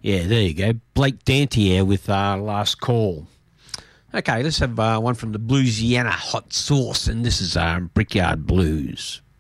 Yeah, there you go. Blake Dantier with Last Call. Okay, let's have one from the Bluesiana Hot Sauce, and this is Brickyard Blues.